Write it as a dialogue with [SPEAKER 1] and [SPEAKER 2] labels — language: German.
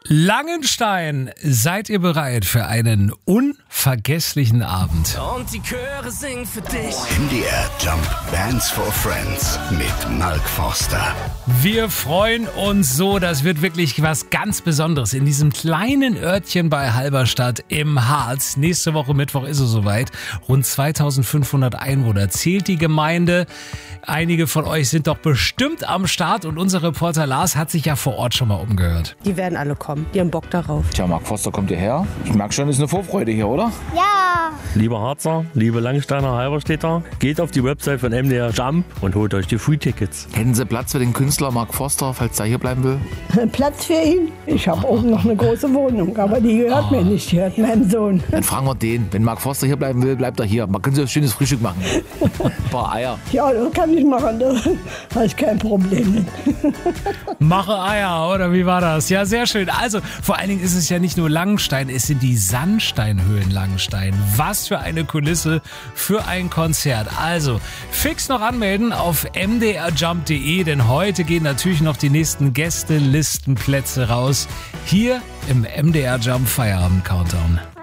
[SPEAKER 1] Langenstein, seid ihr bereit für einen unvergesslichen Abend?
[SPEAKER 2] Und die Chöre singen für dich.
[SPEAKER 3] MDR Jump Bands for Friends mit Mark Forster.
[SPEAKER 1] Wir freuen uns so, das wird wirklich was ganz Besonderes in diesem kleinen Örtchen bei Halberstadt im Harz. Nächste Woche Mittwoch ist es soweit. Rund 2500 Einwohner zählt die Gemeinde. Einige von euch sind doch bestimmt am Start und unser Reporter Lars hat sich ja vor Ort schon mal umgehört.
[SPEAKER 4] Die werden alle kommen, die haben Bock darauf.
[SPEAKER 5] Tja, Mark Forster kommt hierher. Ich merke schon, es ist eine Vorfreude hier, oder?
[SPEAKER 6] Ja!
[SPEAKER 7] Liebe Harzer, liebe Langensteiner Halberstädter, geht auf die Website von MDR Jump und holt euch die Free-Tickets.
[SPEAKER 5] Hätten Sie Platz für den Künstler Mark Forster, falls der hier bleiben will?
[SPEAKER 6] Platz für ihn? Ich habe oben noch eine große Wohnung, aber die gehört mir nicht, die gehört meinem Sohn.
[SPEAKER 5] Dann fragen wir den. Wenn Mark Forster hier bleiben will, bleibt er hier. Man kann sich ein schönes Frühstück machen. Ein paar Eier.
[SPEAKER 6] Ja, das kann ich machen, da habe ich kein Problem mit.
[SPEAKER 1] Mache Eier, oder wie war das? Ja, sehr schön. Also, vor allen Dingen ist es ja nicht nur Langenstein, es sind die Sandsteinhöhlen Langenstein. Was für eine Kulisse für ein Konzert. Also, fix noch anmelden auf mdrjump.de, denn heute gehen natürlich noch die nächsten Gästelistenplätze raus. Hier im MDR Jump Feierabend Countdown.